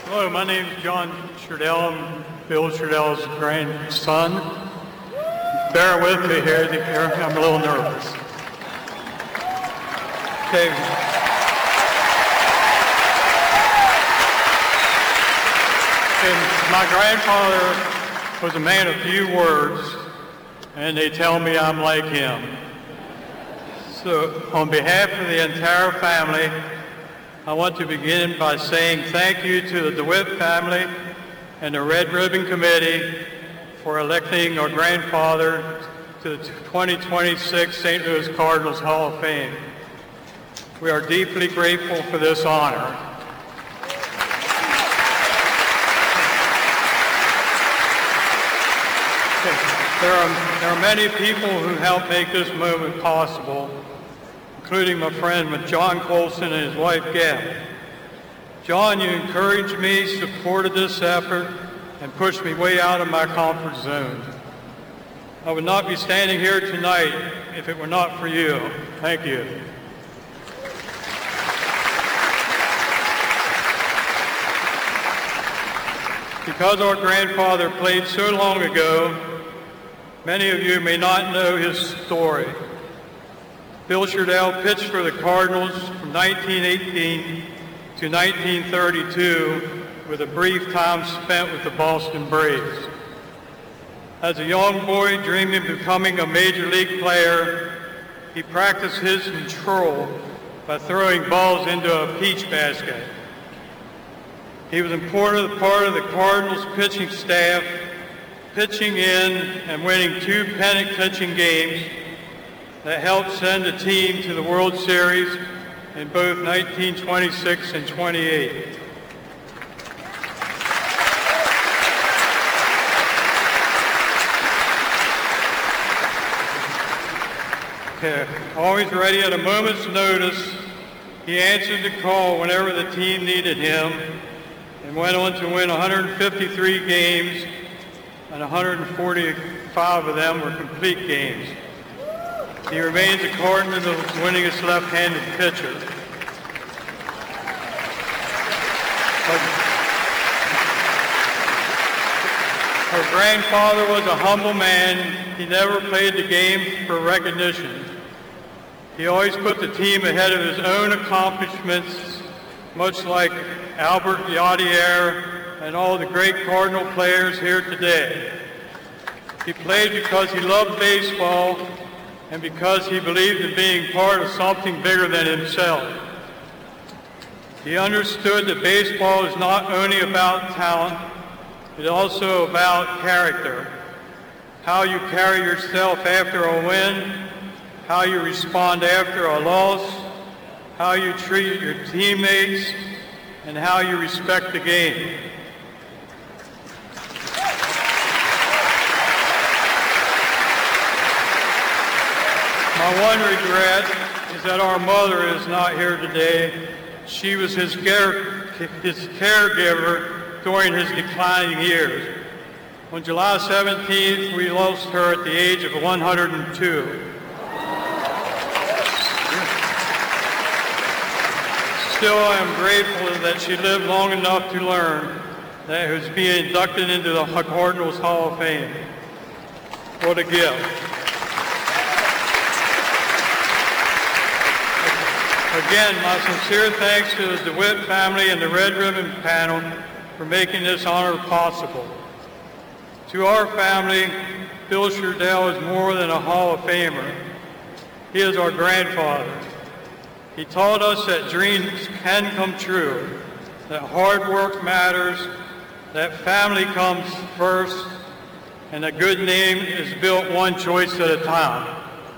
Hello, my name is John Sherdell. I'm Bill Sherdell's grandson. Bear with me here. I'm a little nervous. Okay. And my grandfather was a man of few words, and they tell me I'm like him. So on behalf of the entire family, I want to begin by saying thank you to the DeWitt family and the Red Ribbon Committee for electing our grandfather to the 2026 St. Louis Cardinals Hall of Fame. We are deeply grateful for this honor. There are many people who helped make this moment possible, including my friend John Colson and his wife, Gab. John, you encouraged me, supported this effort, and pushed me way out of my comfort zone. I would not be standing here tonight if it were not for you. Thank you. Because our grandfather played so long ago, many of you may not know his story. Bill Sherdell pitched for the Cardinals from 1918 to 1932 with a brief time spent with the Boston Braves. As a young boy dreaming of becoming a major league player, he practiced his control by throwing balls into a peach basket. He was an important part of the Cardinals pitching staff, pitching in and winning 2 pennant-clinching games that helped send the team to the World Series in both 1926 and 28. Okay. Always ready at a moment's notice, he answered the call whenever the team needed him and went on to win 153 games, and 145 of them were complete games. He remains a Cardinal, the winningest left-handed pitcher. Her grandfather was a humble man. He never played the game for recognition. He always put the team ahead of his own accomplishments, much like Albert Yadier and all the great Cardinal players here today. He played because he loved baseball and because he believed in being part of something bigger than himself. He understood that baseball is not only about talent, it's also about character. How you carry yourself after a win, how you respond after a loss, how you treat your teammates, and how you respect the game. My one regret is that our mother is not here today. She was his caregiver during his declining years. On July 17th, we lost her at the age of 102. Still, I am grateful that she lived long enough to learn that he was being inducted into the Cardinals Hall of Fame. What a gift. Again, my sincere thanks to the DeWitt family and the Red Ribbon panel for making this honor possible. To our family, Bill Sherdell is more than a Hall of Famer. He is our grandfather. He taught us that dreams can come true, that hard work matters, that family comes first, and a good name is built one choice at a time.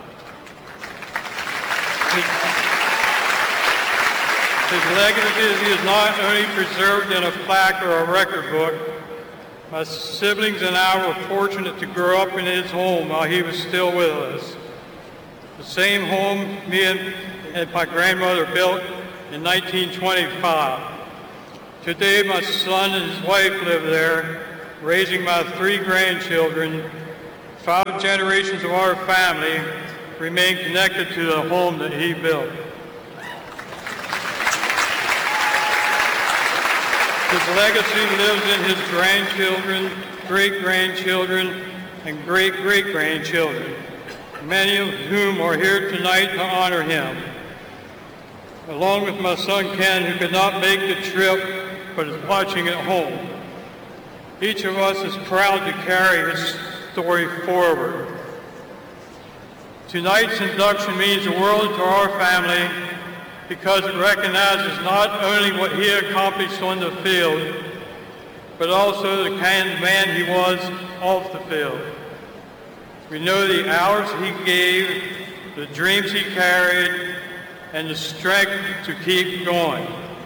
His legacy is not only preserved in a plaque or a record book. My siblings and I were fortunate to grow up in his home while he was still with us. The same home me and my grandmother built in 1925. Today, my son and his wife live there, raising my 3 grandchildren. 5 generations of our family remain connected to the home that he built. His legacy lives in his grandchildren, great-grandchildren, and great-great-grandchildren, many of whom are here tonight to honor him. Along with my son Ken, who could not make the trip but is watching at home. Each of us is proud to carry his story forward. Tonight's induction means the world to our family because it recognizes not only what he accomplished on the field, but also the kind of man he was off the field. We know the hours he gave, the dreams he carried, and the strength to keep going.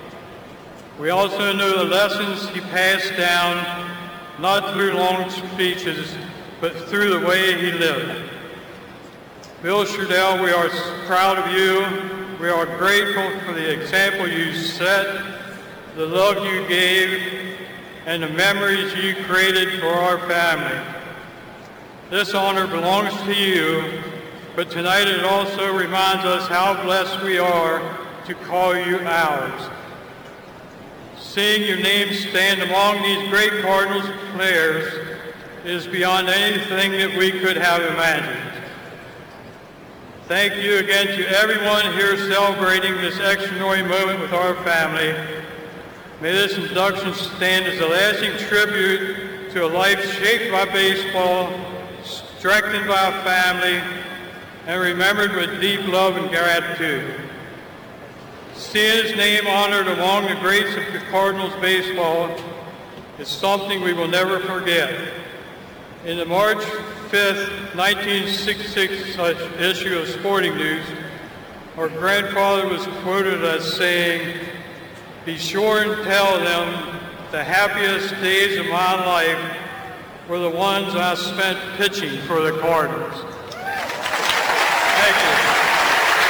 We also know the lessons he passed down, not through long speeches, but through the way he lived. Bill Sherdell, we are proud of you. We are grateful for the example you set, the love you gave, and the memories you created for our family. This honor belongs to you, but tonight it also reminds us how blessed we are to call you ours. Seeing your name stand among these great Cardinals players is beyond anything that we could have imagined. Thank you again to everyone here celebrating this extraordinary moment with our family. May this induction stand as a lasting tribute to a life shaped by baseball, strengthened by a family, and remembered with deep love and gratitude. Seeing his name honored among the greats of the Cardinals baseball is something we will never forget. In the March 5th, 1966 issue of Sporting News, our grandfather was quoted as saying, "Be sure and tell them the happiest days of my life were the ones I spent pitching for the Cardinals." Thank you.